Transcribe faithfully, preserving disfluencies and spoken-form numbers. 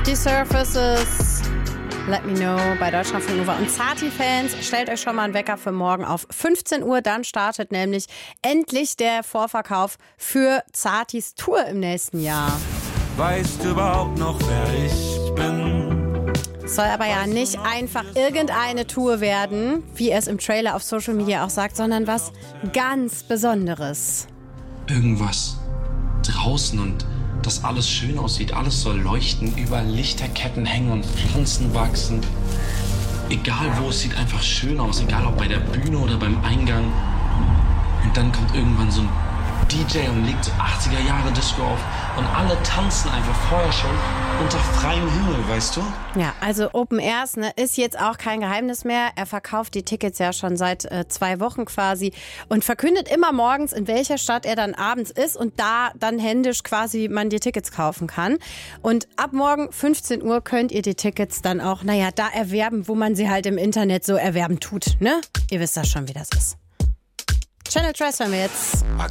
Die Surfaces, Let Me Know bei Deutschlandfunk Nova. Und Zati-Fans, stellt euch schon mal einen Wecker für morgen auf fünfzehn Uhr. Dann startet nämlich endlich der Vorverkauf für Zatis Tour im nächsten Jahr. Weißt du überhaupt noch, wer ich bin? Soll aber ja nicht einfach irgendeine Tour werden, wie er es im Trailer auf Social Media auch sagt, sondern was ganz Besonderes. Irgendwas draußen und dass alles schön aussieht, alles soll leuchten, überall Lichterketten hängen und Pflanzen wachsen. Egal wo, es sieht einfach schön aus, egal ob bei der Bühne oder beim Eingang. Und dann kommt irgendwann so ein D J und legt so achtziger Jahre Disco auf und alle tanzen einfach vorher schon unter freiem Himmel, weißt du? Ja, also Open Airs, ne, ist jetzt auch kein Geheimnis mehr. Er verkauft die Tickets ja schon seit äh, zwei Wochen quasi und verkündet immer morgens, in welcher Stadt er dann abends ist und da dann händisch quasi man die Tickets kaufen kann. Und ab morgen fünfzehn Uhr könnt ihr die Tickets dann auch, naja, da erwerben, wo man sie halt im Internet so erwerben tut, ne? Ihr wisst das schon, wie das ist. Channel Tres hören wir jetzt.